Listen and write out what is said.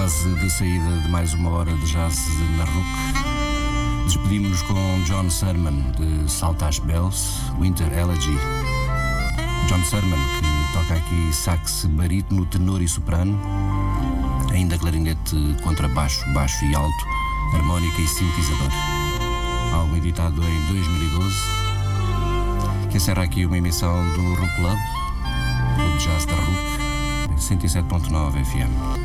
quase de saída de mais uma hora de jazz na RUC. Despedimos-nos com John Surman de Saltash Bells, Winter Elegy. John Surman, que toca aqui sax barítono, tenor e soprano, ainda clarinete, contrabaixo, baixo e alto, harmónica e sintetizador. Álbum editado em 2012, que encerra aqui uma emissão do RUC Club, Clube de Jazz da RUC, 107.9 FM.